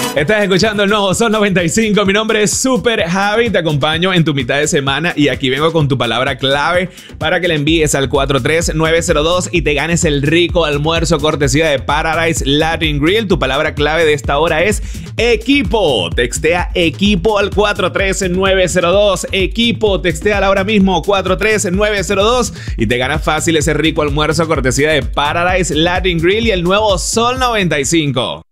Estás escuchando el nuevo Sol 95. Mi nombre es Super Javi. Te acompaño en tu mitad de semana y aquí vengo con tu palabra clave para que la envíes al 43902 y te ganes el rico almuerzo cortesía de Paradise Latin Grill. Tu palabra clave de esta hora es equipo. Textea equipo al 43902. Equipo, textea ahora mismo 43902 y te ganas fácil ese rico almuerzo cortesía de Paradise Latin Grill y el nuevo Sol 95.